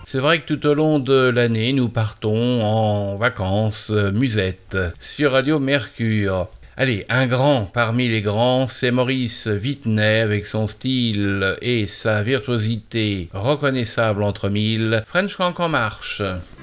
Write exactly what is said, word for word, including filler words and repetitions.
C'est vrai que tout au long de l'année, nous partons en vacances euh, musettes sur Radio Mercure. Allez, un grand parmi les grands, c'est Maurice Vittenet avec son style et sa virtuosité reconnaissable entre mille. French Cancan marche.